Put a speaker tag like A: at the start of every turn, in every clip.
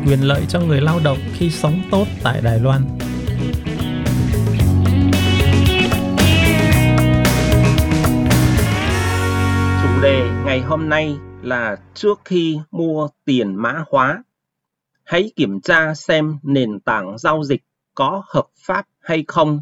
A: quyền lợi cho người lao động khi sống tốt tại Đài Loan.
B: Chủ đề ngày hôm nay là trước khi mua tiền mã hóa, hãy kiểm tra xem nền tảng giao dịch có hợp pháp hay không.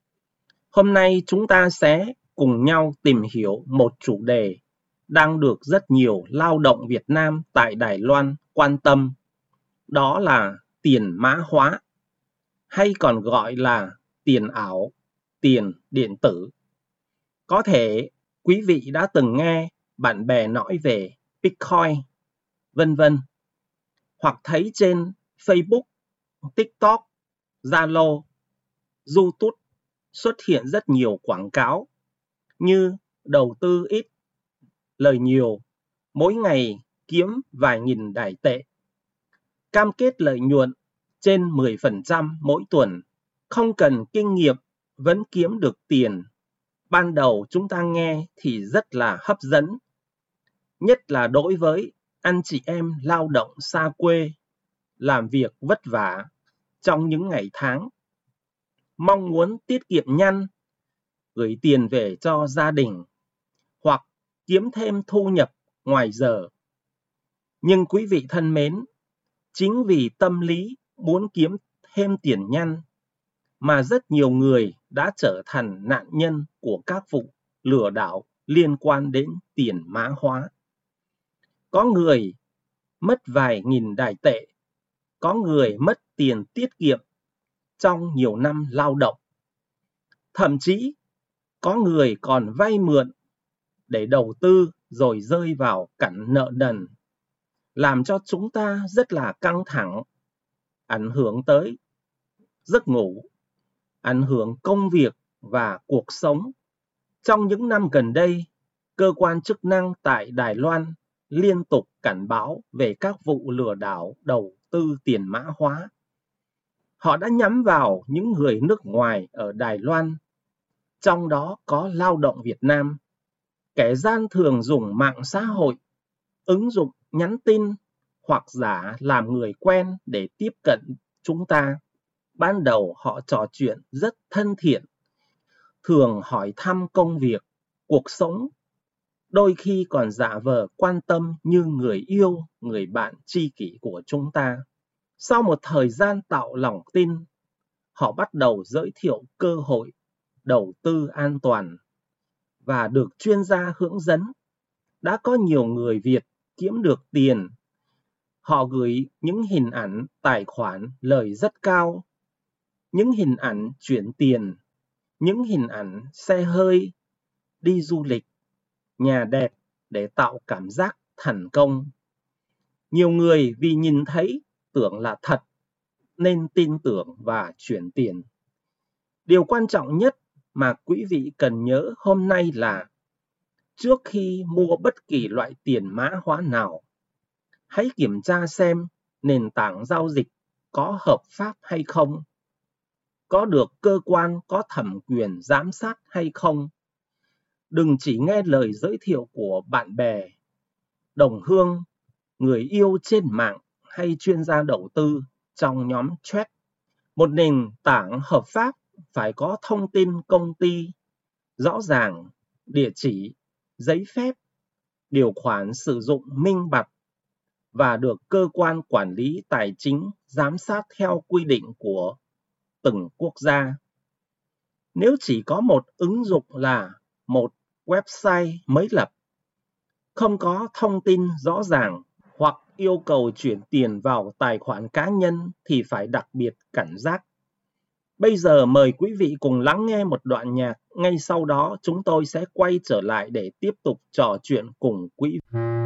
B: Hôm nay chúng ta sẽ cùng nhau tìm hiểu một chủ đề đang được rất nhiều lao động Việt Nam tại Đài Loan quan tâm. Đó là tiền mã hóa, hay còn gọi là tiền ảo, tiền điện tử. Có thể quý vị đã từng nghe bạn bè nói về Bitcoin, vân vân, hoặc thấy trên Facebook, TikTok, Zalo, YouTube xuất hiện rất nhiều quảng cáo như đầu tư ít, lời nhiều, mỗi ngày kiếm vài nghìn Đài tệ, cam kết lợi nhuận trên 10% mỗi tuần, không cần kinh nghiệm vẫn kiếm được tiền. Ban đầu chúng ta nghe thì rất là hấp dẫn, nhất là đối với anh chị em lao động xa quê, làm việc vất vả trong những ngày tháng, mong muốn tiết kiệm nhanh, gửi tiền về cho gia đình, hoặc kiếm thêm thu nhập ngoài giờ. Nhưng quý vị thân mến, chính vì tâm lý muốn kiếm thêm tiền nhanh mà rất nhiều người đã trở thành nạn nhân của các vụ lừa đảo liên quan đến tiền mã hóa. Có người mất vài nghìn Đài tệ, có người mất tiền tiết kiệm trong nhiều năm lao động. Thậm chí có người còn vay mượn để đầu tư rồi rơi vào cảnh nợ nần, làm cho chúng ta rất là căng thẳng, ảnh hưởng tới giấc ngủ, ảnh hưởng công việc và cuộc sống. Trong những năm gần đây, cơ quan chức năng tại Đài Loan liên tục cảnh báo về các vụ lừa đảo đầu tư tiền mã hóa. Họ đã nhắm vào những người nước ngoài ở Đài Loan, trong đó có lao động Việt Nam. Kẻ gian thường dùng mạng xã hội, ứng dụng nhắn tin hoặc giả làm người quen để tiếp cận chúng ta. Ban đầu họ trò chuyện rất thân thiện, thường hỏi thăm công việc, cuộc sống, đôi khi còn giả vờ quan tâm như người yêu, người bạn tri kỷ của chúng ta. Sau một thời gian tạo lòng tin, họ bắt đầu giới thiệu cơ hội đầu tư an toàn và được chuyên gia hướng dẫn. Đã có nhiều người Việt kiếm được tiền. Họ gửi những hình ảnh tài khoản lời rất cao, những hình ảnh chuyển tiền, những hình ảnh xe hơi, đi du lịch, nhà đẹp để tạo cảm giác thành công. Nhiều người vì nhìn thấy tưởng là thật nên tin tưởng và chuyển tiền. Điều quan trọng nhất mà quý vị cần nhớ hôm nay là trước khi mua bất kỳ loại tiền mã hóa nào, hãy kiểm tra xem nền tảng giao dịch có hợp pháp hay không, có được cơ quan có thẩm quyền giám sát hay không. Đừng chỉ nghe lời giới thiệu của bạn bè, đồng hương, người yêu trên mạng hay chuyên gia đầu tư trong nhóm chat. Một nền tảng hợp pháp phải có thông tin công ty rõ ràng, địa chỉ, giấy phép, điều khoản sử dụng minh bạch và được cơ quan quản lý tài chính giám sát theo quy định của từng quốc gia. Nếu chỉ có một ứng dụng là một website mới lập, không có thông tin rõ ràng hoặc yêu cầu chuyển tiền vào tài khoản cá nhân thì phải đặc biệt cảnh giác. Bây giờ mời quý vị cùng lắng nghe một đoạn nhạc, ngay sau đó chúng tôi sẽ quay trở lại để tiếp tục trò chuyện cùng quý vị.